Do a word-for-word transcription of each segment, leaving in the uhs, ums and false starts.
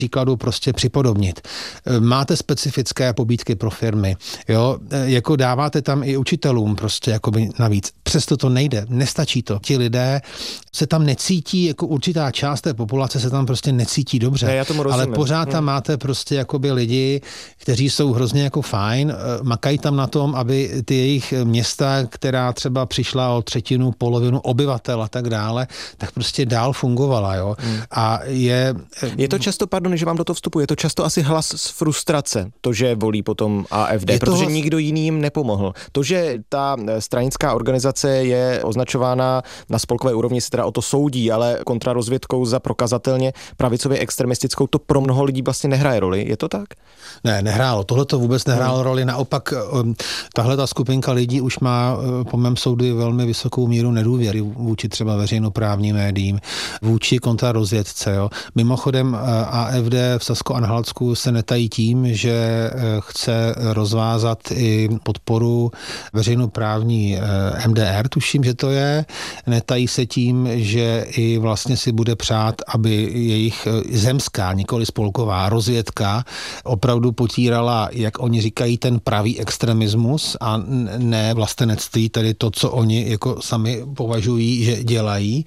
příkladu prostě připodobnit. Máte specifické pobídky pro firmy, jo, jako dáváte tam i učitelům prostě jakoby navíc. Přesto to nejde, nestačí to. Ti lidé se tam necítí, jako určitá část té populace se tam prostě necítí dobře. Ne, já tomu rozumím. Ale pořád tam hmm. máte prostě jakoby lidi, kteří jsou hrozně jako fajn, makají tam na tom, aby ty jejich města, která třeba přišla o třetinu, polovinu obyvatel a tak dále, tak prostě dál fungovala, jo. Hmm. A je... Je to často, pardon, že vám do toho vstupuje, je to často asi hlas z frustrace, to, že volí potom A F D, je protože to... nikdo jiný jim nepomohl. To, že ta stranická organizace je označována na spolkové úrovni, se teda o to soudí, ale kontrarozvědkou za prokazatelně pravicově extremistickou, to pro mnoho lidí vlastně nehraje roli. Je to tak? Ne, nehrálo. Tohle to vůbec nehrálo hmm. roli. Naopak, tahle ta skupinka lidí už má po mém soudu velmi vysokou míru nedůvěry vůči třeba veřejnoprávním médiím, vůči kontrarozvědce. Jo. Mimochodem A F D v Sasko-Anhaltsku se netají tím, že chce rozvázat i podporu veřejnoprávní M D R, tuším, že to je. Netají se tím, že i vlastně si bude přát, aby jejich zemská, nikoli spolková rozvědka opravdu potírala, jak oni říkají, ten pravý extremismus a ne vlastenectví, tedy to, co oni jako sami považují, že dělají,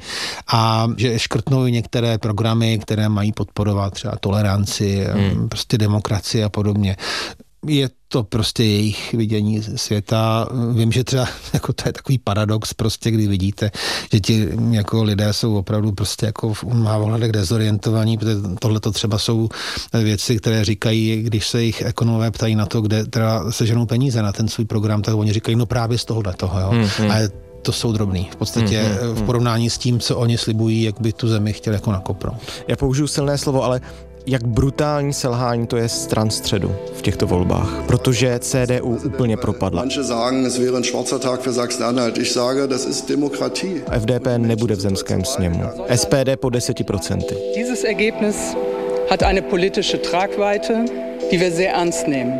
a že škrtnou některé programy, které mají podporovat třeba toleranci, hmm. prostě demokracii a podobně. Je to prostě jejich vidění světa. Vím, že třeba jako to je takový paradox prostě, kdy vidíte, že ti jako lidé jsou opravdu prostě jako v ohledech dezorientovaní, protože tohle to třeba jsou věci, které říkají, když se jich ekonomové ptají na to, kde teda seženou peníze na ten svůj program, tak oni říkají, no právě z tohohle toho, jo. Hmm, hmm. A to jsou drobný. V podstatě hmm, hmm, v porovnání s tím, co oni slibují, jak by tu zemi chtěli jako nakopnout. Já použiju silné slovo, ale jak brutální selhání to je stran středu v těchto volbách, protože C D U úplně propadla. Manche sagen, es wäre ein schwarzer Tag für Sachsen-Anhalt. Ich sage, das ist Demokratie. F D P nebude v zemském sněmu. S P D po deseti procentech. Dieses Ergebnis hat eine politische Tragweite, die wir sehr ernst nehmen.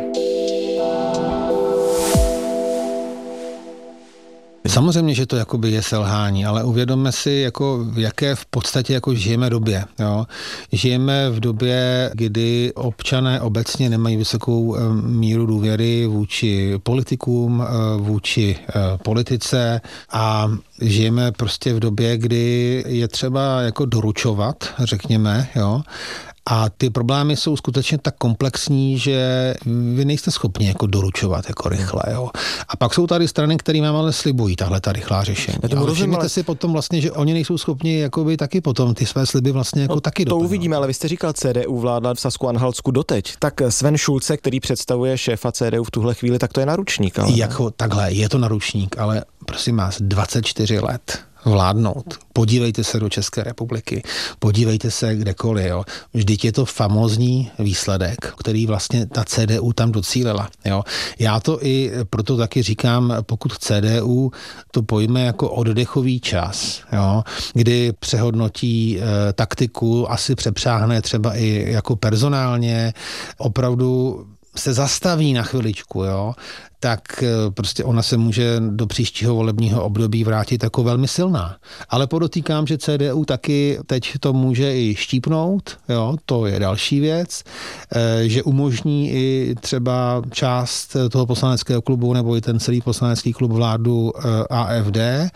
Samozřejmě, že to jakoby je selhání, ale uvědomme si, jako, v jaké v podstatě jako žijeme době. Jo? Žijeme v době, kdy občané obecně nemají vysokou míru důvěry vůči politikům, vůči politice a žijeme prostě v době, kdy je třeba jako doručovat, řekněme, jo. A ty problémy jsou skutečně tak komplexní, že vy nejste schopni jako doručovat jako rychle. Jo. A pak jsou tady strany, které vám ale slibují tahle ta rychlá řešení. Ale všimněte ale... si potom vlastně, že oni nejsou schopni jakoby taky potom ty své sliby vlastně jako no, taky doplňovat. To uvidíme, ale vy jste říkal, C D U vládla v Sasku-Anhaltsku doteď. Tak Sven Schulze, který představuje šéfa C D U v tuhle chvíli, tak to je naručník. Ale jako takhle, je to naručník, ale prosím vás, dvacet čtyři let vládnout. Podívejte se do České republiky, podívejte se kdekoliv. Jo. Vždyť je to famózní výsledek, který vlastně ta C D U tam docílila. Jo. Já to i proto taky říkám, pokud C D U to pojme jako oddechový čas, jo, kdy přehodnotí e, taktiku, asi přepřáhne třeba i jako personálně, opravdu se zastaví na chviličku, jo, tak prostě ona se může do příštího volebního období vrátit jako velmi silná. Ale podotýkám, že C D U taky teď to může i štípnout, jo, to je další věc, že umožní i třeba část toho poslaneckého klubu nebo i ten celý poslanecký klub vládu A F D,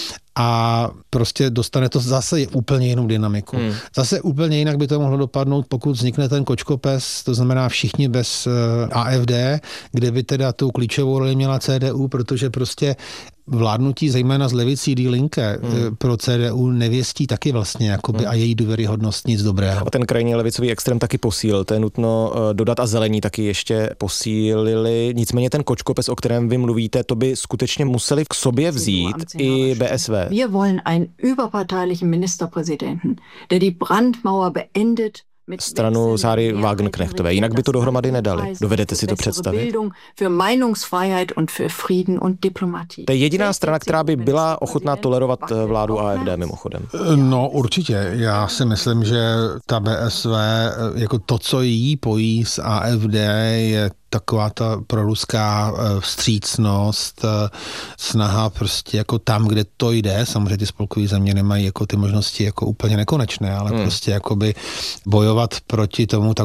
a prostě dostane to zase úplně jinou dynamiku. Hmm. Zase úplně jinak by to mohlo dopadnout, pokud vznikne ten kočkopes, to znamená všichni bez A F D, kde by teda tu klíčovou roli měla C D U, protože prostě vládnutí, zejména z levicí Die Linke, hmm. pro C D U nevěstí taky vlastně jakoby hmm. a její důvěryhodnost nic dobrého. A ten krajní levicový extrém taky posílil, to je nutno dodat, a zelení taky ještě posílili. Nicméně ten kočkopes, o kterém vy mluvíte, to by skutečně museli k sobě vzít i B S V. Wir wollen einen überparteilichen Ministerpräsidenten, der die Brandmauer beendet. Stranu Sáry Wagenknechtové. Jinak by to dohromady nedali. Dovedete si to představit? To je jediná strana, která by byla ochotná tolerovat vládu A F D mimochodem. No určitě. Já si myslím, že ta B S V, jako to, co jí pojí s A F D, je taková ta proruská vstřícnost, snaha prostě jako tam, kde to jde, samozřejmě ty spolkové země nemají jako ty možnosti jako úplně nekonečné, ale hmm. prostě jakoby bojovat proti tomu